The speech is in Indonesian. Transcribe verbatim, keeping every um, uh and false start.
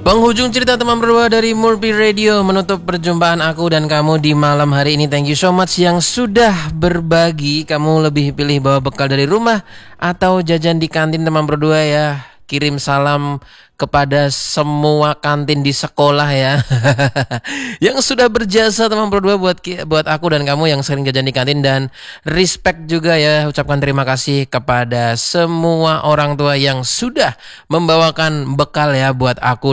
Penghujung cerita teman berdua dari Murphy Radio menutup perjumpaan aku dan kamu di malam hari ini. Thank you so much yang sudah berbagi. Kamu lebih pilih bawa bekal dari rumah atau jajan di kantin teman berdua ya. Kirim salam kepada semua kantin di sekolah ya. Yang sudah berjasa teman berdua buat buat aku dan kamu yang sering jajan di kantin, dan respect juga ya, ucapkan terima kasih kepada semua orang tua yang sudah membawakan bekal ya buat aku